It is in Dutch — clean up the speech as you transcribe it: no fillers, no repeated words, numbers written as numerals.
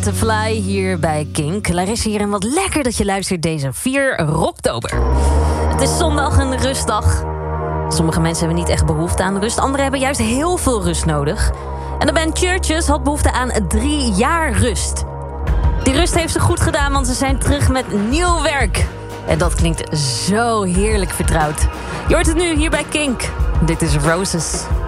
To Fly hier bij Kink. Larissa hier en wat lekker dat je luistert deze 4 oktober. Het is zondag een rustdag. Sommige mensen hebben niet echt behoefte aan rust. Anderen hebben juist heel veel rust nodig. En de band Churches had behoefte aan 3 jaar rust. Die rust heeft ze goed gedaan, want ze zijn terug met nieuw werk. En dat klinkt zo heerlijk vertrouwd. Je hoort het nu hier bij Kink. Dit is Roses.